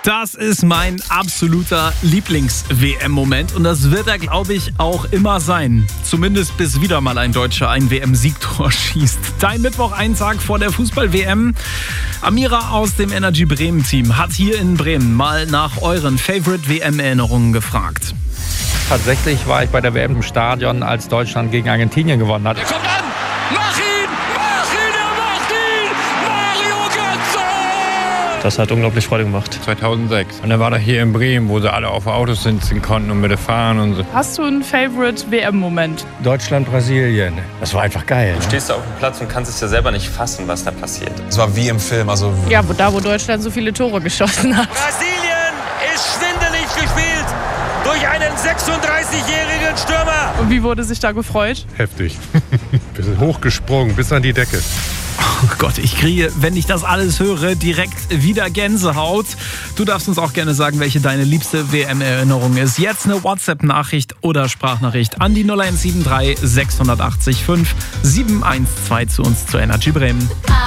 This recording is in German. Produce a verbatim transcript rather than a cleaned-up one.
Das ist mein absoluter Lieblings-W M-Moment und das wird er, glaube ich, auch immer sein. Zumindest bis wieder mal ein Deutscher ein W M-Siegtor schießt. Dein Mittwoch, einen Tag vor der Fußball-W M. Amira aus dem Energy Bremen-Team hat hier in Bremen mal nach euren Favorite-W M-Erinnerungen gefragt. Tatsächlich war ich bei der W M im Stadion, als Deutschland gegen Argentinien gewonnen hat. Er kommt an! Mach ihn! Mach ihn! Er macht ihn! Mario Götze! Das hat unglaublich Freude gemacht. zweitausendsechs. Und er war da hier in Bremen, wo sie alle auf Autos sitzen konnten und mit der fahren und so. Hast du einen Favorite-W M-Moment? Deutschland, Brasilien. Das war einfach geil. Du stehst da auf dem Platz und kannst es ja selber nicht fassen, was da passiert. Es war wie im Film. Also Ja, wo, da wo Deutschland so viele Tore geschossen hat. Brasilien ist schwindelig gespielt durch einen sechsunddreißigjährigen Stürmer. Und wie wurde sich da gefreut? Heftig. Wir sind hochgesprungen bis an die Decke. Oh Gott, ich kriege, wenn ich das alles höre, direkt wieder Gänsehaut. Du darfst uns auch gerne sagen, welche deine liebste W M-Erinnerung ist. Jetzt eine WhatsApp-Nachricht oder Sprachnachricht an die null eins sieben drei sechs acht fünf sieben eins zwei zu uns zu Energy Bremen.